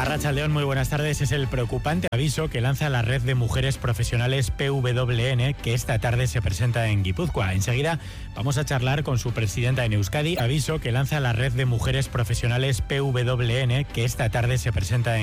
Arratsaldeón, muy buenas tardes. Es el preocupante aviso que lanza la red de mujeres profesionales PWN, que esta tarde se presenta en Guipúzcoa. Enseguida vamos a charlar con su presidenta en Euskadi. Aviso que lanza la red de mujeres profesionales PWN, que esta tarde se presenta en